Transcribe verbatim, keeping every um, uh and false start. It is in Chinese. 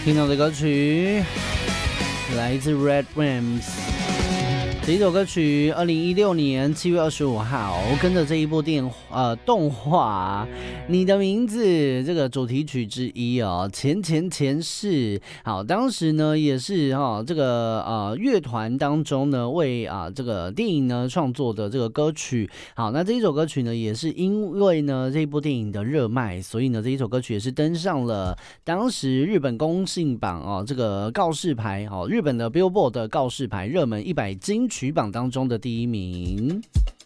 听到的歌曲来自 Red Wimps， 这一首歌曲二零一六年七月二十五号跟着这一部电呃动画你的名字这个主题曲之一哦，前前前世。好，当时呢也是哈、哦、这个呃乐团当中呢为啊、呃、这个电影呢创作的这个歌曲。好，那这一首歌曲呢也是因为呢这一部电影的热卖，所以呢这一首歌曲也是登上了当时日本公信榜哦这个告示牌哦日本的 Billboard 的告示牌热门一百金曲榜当中的第一名。